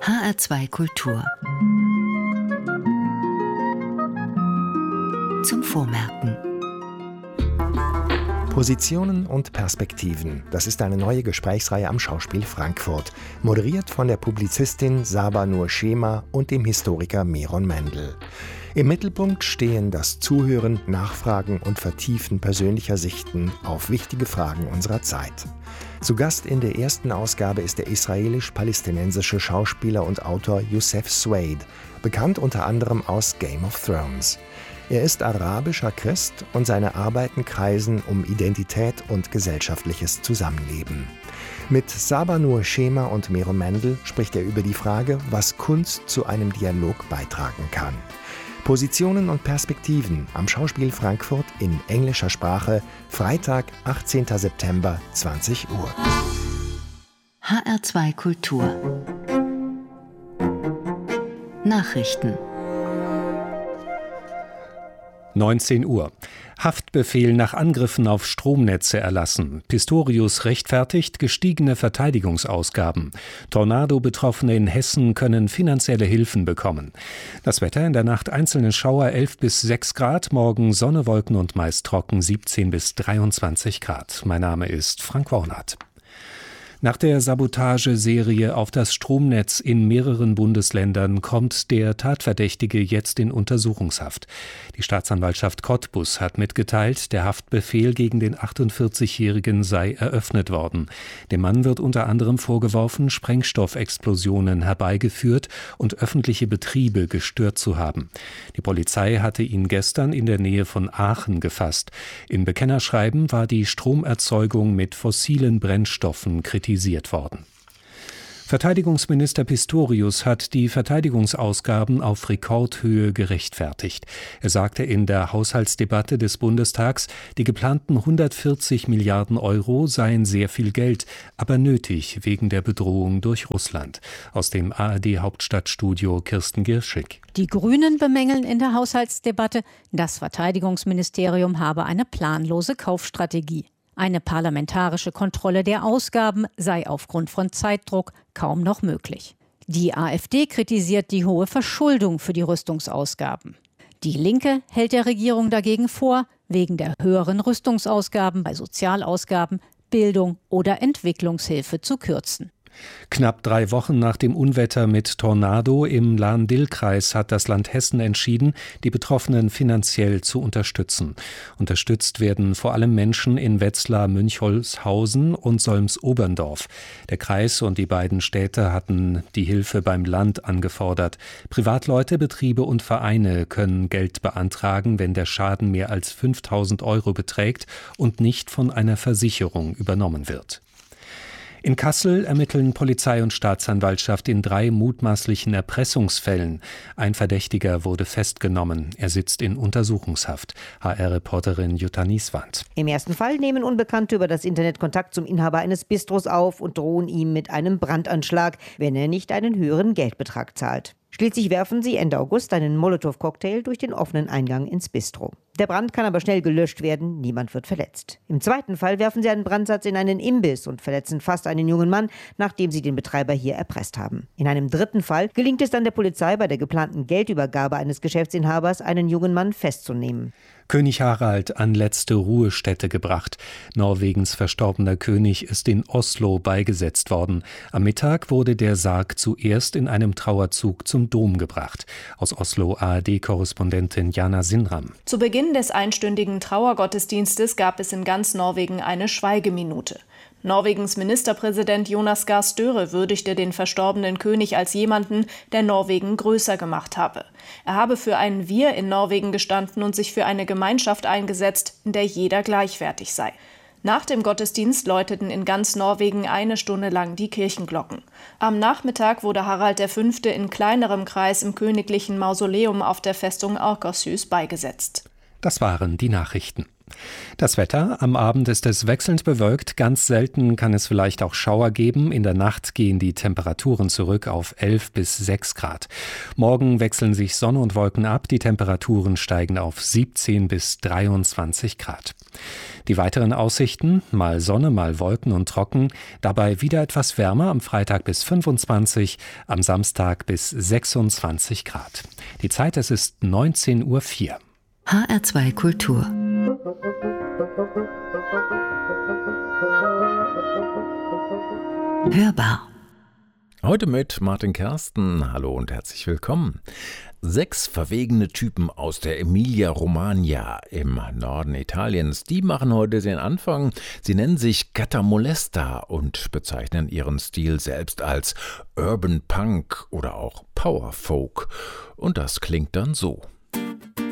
HR2 Kultur. Zum Vormerken. Positionen und Perspektiven. Das ist eine neue Gesprächsreihe am Schauspiel Frankfurt, moderiert von der Publizistin Sabanur Schema und dem Historiker Meron Mendel. Im Mittelpunkt stehen das Zuhören, Nachfragen und Vertiefen persönlicher Sichten auf wichtige Fragen unserer Zeit. Zu Gast in der ersten Ausgabe ist der israelisch-palästinensische Schauspieler und Autor Youssef Soueid, bekannt unter anderem aus Game of Thrones. Er ist arabischer Christ und seine Arbeiten kreisen um Identität und gesellschaftliches Zusammenleben. Mit Sabanur Schema und Meron Mendel spricht er über die Frage, was Kunst zu einem Dialog beitragen kann. Positionen und Perspektiven am Schauspiel Frankfurt in englischer Sprache, Freitag, 18. September, 20 Uhr. HR2 Kultur. Nachrichten. 19 Uhr. Haftbefehl nach Angriffen auf Stromnetze erlassen. Pistorius rechtfertigt gestiegene Verteidigungsausgaben. Tornado-Betroffene in Hessen können finanzielle Hilfen bekommen. Das Wetter in der Nacht einzelne Schauer 11 bis 6 Grad, morgen Sonne, Wolken und meist trocken 17 bis 23 Grad. Mein Name ist Frank Wornath. Nach der Sabotageserie auf das Stromnetz in mehreren Bundesländern kommt der Tatverdächtige jetzt in Untersuchungshaft. Die Staatsanwaltschaft Cottbus hat mitgeteilt, der Haftbefehl gegen den 48-Jährigen sei eröffnet worden. Dem Mann wird unter anderem vorgeworfen, Sprengstoffexplosionen herbeigeführt und öffentliche Betriebe gestört zu haben. Die Polizei hatte ihn gestern in der Nähe von Aachen gefasst. In Bekennerschreiben war die Stromerzeugung mit fossilen Brennstoffen kritisiert worden. Verteidigungsminister Pistorius hat die Verteidigungsausgaben auf Rekordhöhe gerechtfertigt. Er sagte in der Haushaltsdebatte des Bundestags, die geplanten 140 Milliarden Euro seien sehr viel Geld, aber nötig wegen der Bedrohung durch Russland. Aus dem ARD-Hauptstadtstudio Kirsten Girschig. Die Grünen bemängeln in der Haushaltsdebatte, das Verteidigungsministerium habe eine planlose Kaufstrategie. Eine parlamentarische Kontrolle der Ausgaben sei aufgrund von Zeitdruck kaum noch möglich. Die AfD kritisiert die hohe Verschuldung für die Rüstungsausgaben. Die Linke hält der Regierung dagegen vor, wegen der höheren Rüstungsausgaben bei Sozialausgaben, Bildung oder Entwicklungshilfe zu kürzen. Knapp 3 Wochen nach dem Unwetter mit Tornado im Lahn-Dill-Kreis hat das Land Hessen entschieden, die Betroffenen finanziell zu unterstützen. Unterstützt werden vor allem Menschen in Wetzlar, Münchholzhausen und Solms-Oberndorf. Der Kreis und die beiden Städte hatten die Hilfe beim Land angefordert. Privatleute, Betriebe und Vereine können Geld beantragen, wenn der Schaden mehr als 5.000 Euro beträgt und nicht von einer Versicherung übernommen wird. In Kassel ermitteln Polizei und Staatsanwaltschaft in 3 mutmaßlichen Erpressungsfällen. Ein Verdächtiger wurde festgenommen. Er sitzt in Untersuchungshaft. HR-Reporterin Jutta Nieswand. Im ersten Fall nehmen Unbekannte über das Internet Kontakt zum Inhaber eines Bistros auf und drohen ihm mit einem Brandanschlag, wenn er nicht einen höheren Geldbetrag zahlt. Schließlich werfen sie Ende August einen Molotow-Cocktail durch den offenen Eingang ins Bistro. Der Brand kann aber schnell gelöscht werden, niemand wird verletzt. Im zweiten Fall werfen sie einen Brandsatz in einen Imbiss und verletzen fast einen jungen Mann, nachdem sie den Betreiber hier erpresst haben. In einem dritten Fall gelingt es dann der Polizei, bei der geplanten Geldübergabe eines Geschäftsinhabers einen jungen Mann festzunehmen. König Harald an letzte Ruhestätte gebracht. Norwegens verstorbener König ist in Oslo beigesetzt worden. Am Mittag wurde der Sarg zuerst in einem Trauerzug zum Dom gebracht. Aus Oslo ARD-Korrespondentin Jana Sinram. Zu Beginn des einstündigen Trauergottesdienstes gab es in ganz Norwegen eine Schweigeminute. Norwegens Ministerpräsident Jonas Gahr Støre würdigte den verstorbenen König als jemanden, der Norwegen größer gemacht habe. Er habe für ein Wir in Norwegen gestanden und sich für eine Gemeinschaft eingesetzt, in der jeder gleichwertig sei. Nach dem Gottesdienst läuteten in ganz Norwegen 1 Stunde lang die Kirchenglocken. Am Nachmittag wurde Harald V. in kleinerem Kreis im königlichen Mausoleum auf der Festung Akershus beigesetzt. Das waren die Nachrichten. Das Wetter: Am Abend ist es wechselnd bewölkt, ganz selten kann es vielleicht auch Schauer geben. In der Nacht gehen die Temperaturen zurück auf 11 bis 6 Grad. Morgen wechseln sich Sonne und Wolken ab, die Temperaturen steigen auf 17 bis 23 Grad. Die weiteren Aussichten: mal Sonne, mal Wolken und trocken, dabei wieder etwas wärmer, am Freitag bis 25, am Samstag bis 26 Grad. Die Zeit, es ist 19:04 Uhr. HR2 Kultur. Hörbar. Heute mit Martin Kersten. Hallo und herzlich willkommen. 6 verwegene Typen aus der Emilia-Romagna im Norden Italiens, die machen heute den Anfang. Sie nennen sich Gatta Molesta und bezeichnen ihren Stil selbst als Urban Punk oder auch Power Folk. Und das klingt dann so.